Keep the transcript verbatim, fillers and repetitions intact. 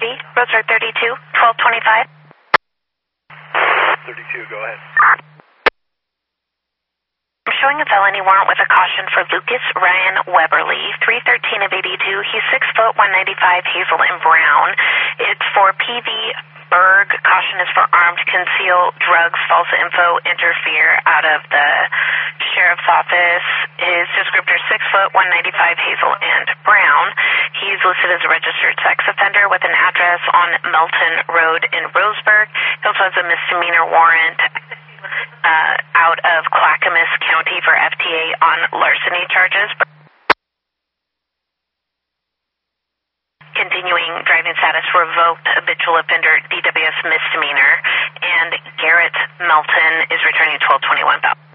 City, Roadster thirty-two, twelve twenty-five. thirty-two, go ahead. I'm showing a felony warrant with a caution for Lucas Ryan Weberly, three thirteen of eighty-two. He's six foot, one ninety-five, hazel and brown. It's for P V Berg. Caution is for armed, conceal, drugs, false info, interfere out of the sheriff's office. His descriptor six foot, one ninety-five, hazel and brown. He's listed as a registered sex offender with an address on Melton Road in Roseburg. He also has a misdemeanor warrant uh, out of Clackamas County for F T A on larceny charges. Continuing driving status revoked, habitual offender, D W S misdemeanor, and Garrett Melton is returning twelve twenty-one.